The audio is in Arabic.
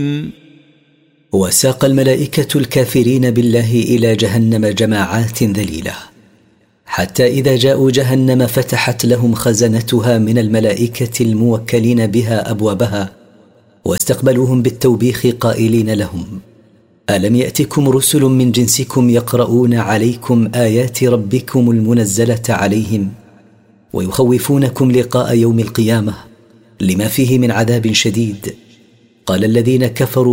وساق الملائكة الكافرين بالله إلى جهنم جماعات ذليلة، حتى إذا جاءوا جهنم فتحت لهم خزنتها من الملائكة الموكلين بها أبوابها، واستقبلوهم بالتوبيخ قائلين لهم: ألم يأتكم رسل من جنسكم يقرؤون عليكم آيات ربكم المنزلة عليهم ويخوفونكم لقاء يوم القيامة لما فيه من عذاب شديد؟ قال الذين كفروا